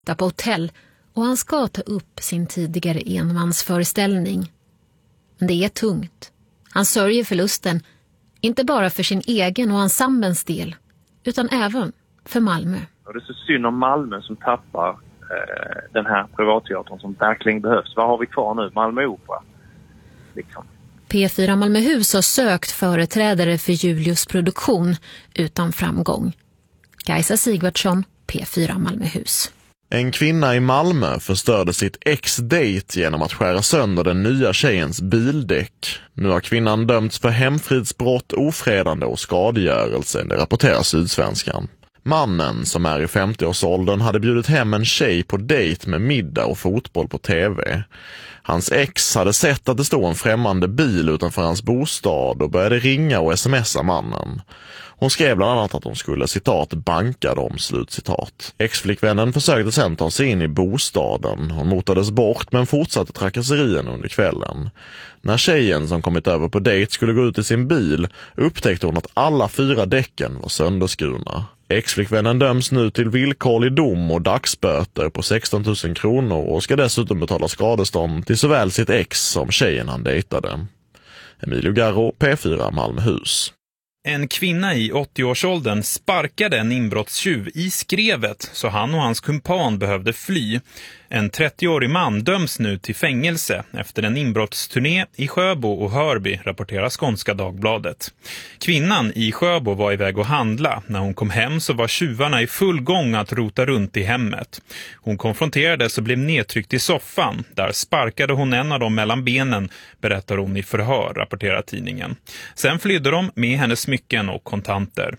på hotell och han ska ta upp sin tidigare enmansföreställning. Men det är tungt. Han sörjer förlusten, inte bara för sin egen och ensemblens del, utan även för Malmö. Och det är så synd om Malmö som tappar den här privatteatern som verkligen behövs. Vad har vi kvar nu? Malmö Opera. Liksom. P4 Malmöhus har sökt företrädare för Julius produktion utan framgång. Kajsa Sigvardsson, P4 Malmöhus. En kvinna i Malmö förstörde sitt ex-date genom att skära sönder den nya tjejens bildäck. Nu har kvinnan dömts för hemfridsbrott, ofredande och skadegörelse, det rapporterar Sydsvenskan. Mannen, som är i 50-årsåldern, hade bjudit hem en tjej på dejt med middag och fotboll på tv. Hans ex hade sett att det stod en främmande bil utanför hans bostad och började ringa och smsa mannen. Hon skrev bland annat att hon skulle, citat, banka dem, slutcitat. Ex-flickvännen försökte sedan ta sig in i bostaden. Hon motades bort men fortsatte trakasserien under kvällen. När tjejen som kommit över på dejt skulle gå ut i sin bil upptäckte hon att alla 4 däcken var sönderskurna. Ex-flickvännen döms nu till villkorlig dom och dagsböter på 16 000 kronor och ska dessutom betala skadestånd till såväl sitt ex som tjejen han dejtade. Emilio Garro, P4 Malmöhus. En kvinna i 80-årsåldern sparkade en inbrottstjuv i skrevet så han och hans kumpan behövde fly. En 30-årig man döms nu till fängelse efter en inbrottsturné i Sjöbo och Hörby, rapporterar Skånska Dagbladet. Kvinnan i Sjöbo var iväg och handla. När hon kom hem så var tjuvarna i full gång att rota runt i hemmet. Hon konfronterades och blev nedtryckt i soffan. Där sparkade hon en av dem mellan benen, berättar hon i förhör, rapporterar tidningen. Sen flydde de med hennes smycken och kontanter.